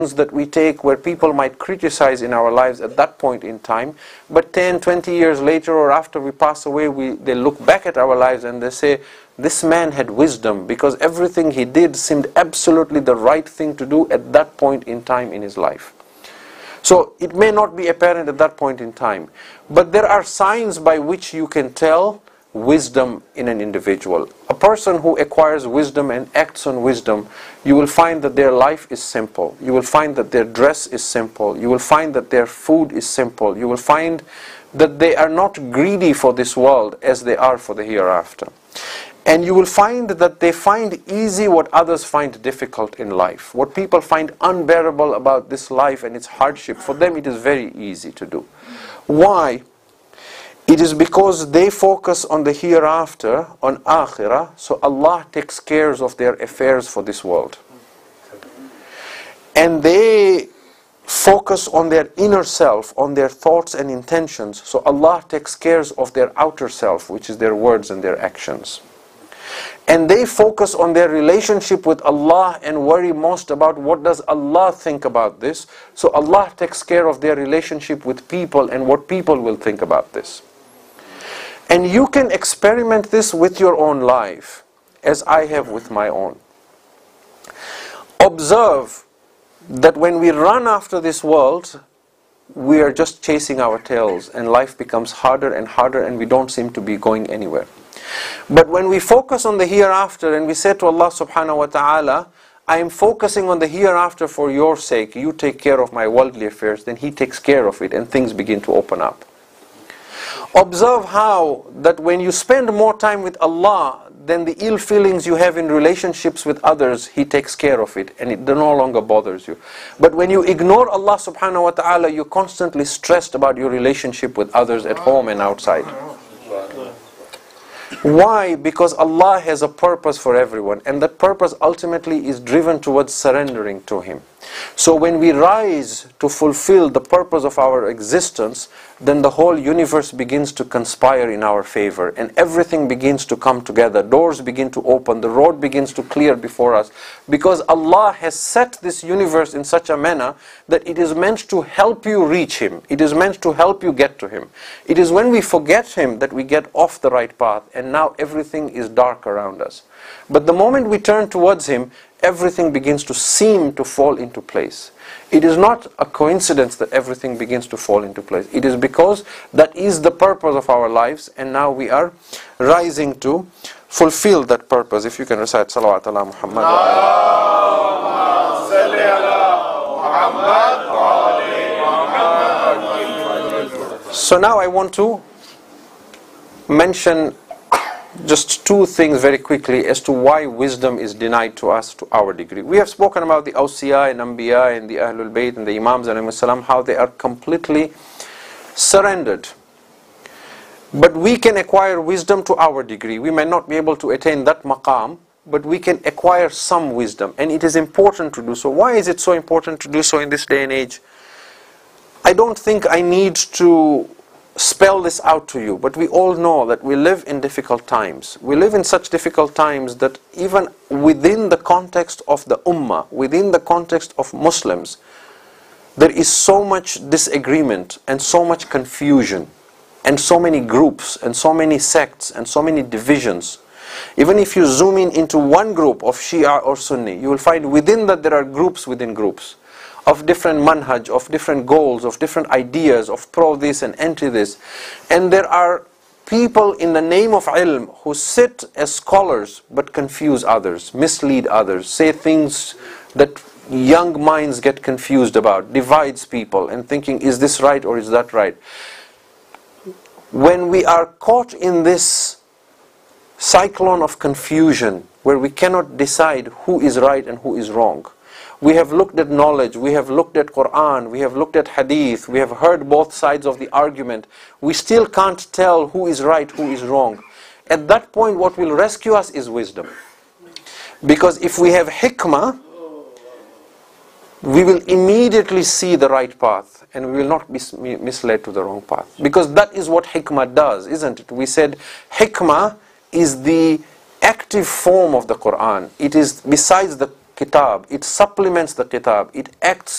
that we take where people might criticize in our lives at that point in time, but 10, 20 years later or after we pass away, they look back at our lives and they say, this man had wisdom because everything he did seemed absolutely the right thing to do at that point in time in his life. So it may not be apparent at that point in time, but there are signs by which you can tell wisdom in an individual. A person who acquires wisdom and acts on wisdom, you will find that their life is simple. You will find that their dress is simple. You will find that their food is simple. You will find that they are not greedy for this world as they are for the hereafter. And you will find that they find easy what others find difficult in life. What people find unbearable about this life and its hardship, for them it is very easy to do. Why? It is because they focus on the hereafter, on akhirah, so Allah takes care of their affairs for this world. And they focus on their inner self, on their thoughts and intentions, so Allah takes care of their outer self, which is their words and their actions. And they focus on their relationship with Allah and worry most about what does Allah think about this, so Allah takes care of their relationship with people and what people will think about this. And you can experiment this with your own life, as I have with my own. Observe that when we run after this world, we are just chasing our tails, and life becomes harder and harder, and we don't seem to be going anywhere. But when we focus on the hereafter, and we say to Allah subhanahu wa ta'ala, I am focusing on the hereafter for your sake, you take care of my worldly affairs, then He takes care of it, and things begin to open up. Observe how that when you spend more time with Allah, then the ill feelings you have in relationships with others, He takes care of it and it no longer bothers you. But when you ignore Allah subhanahu wa ta'ala, you're constantly stressed about your relationship with others at home and outside. Why? Because Allah has a purpose for everyone, and that purpose ultimately is driven towards surrendering to Him. So when we rise to fulfill the purpose of our existence, then the whole universe begins to conspire in our favor, and everything begins to come together. Doors begin to open, the road begins to clear before us, because Allah has set this universe in such a manner that it is meant to help you reach Him. It is meant to help you get to Him. It is when we forget Him that we get off the right path, and now everything is dark around us. But the moment we turn towards Him, everything begins to seem to fall into place. It is not a coincidence that everything begins to fall into place. It is because that is the purpose of our lives, and now we are rising to fulfill that purpose. If you can recite Salawat ala Muhammad. So now I want to mention just two things very quickly as to why wisdom is denied to us to our degree. We have spoken about the Awsiya and Anbiya and the Ahlul Bayt and the Imams ﷺ, how they are completely surrendered. But we can acquire wisdom to our degree. We may not be able to attain that maqam, but we can acquire some wisdom, and it is important to do so. Why is it so important to do so in this day and age? I don't think I need to spell this out to you, but we all know that we live in difficult times. We live in such difficult times that even within the context of the Ummah, within the context of Muslims, there is so much disagreement and so much confusion and so many groups and so many sects and so many divisions. Even if you zoom in into one group of Shia or Sunni, you will find within that there are groups within groups of different manhaj, of different goals, of different ideas, of pro this and anti this. And there are people in the name of ilm who sit as scholars but confuse others, mislead others, say things that young minds get confused about, divides people and thinking, is this right or is that right? When we are caught in this cyclone of confusion where we cannot decide who is right and who is wrong, we have looked at knowledge, we have looked at Quran, we have looked at Hadith, we have heard both sides of the argument. We still can't tell who is right, who is wrong. At that point, what will rescue us is wisdom. Because if we have hikmah, we will immediately see the right path, and we will not be misled to the wrong path. Because that is what hikmah does, isn't it? We said hikmah is the active form of the Quran. It is besides the kitab, it supplements the kitab, it acts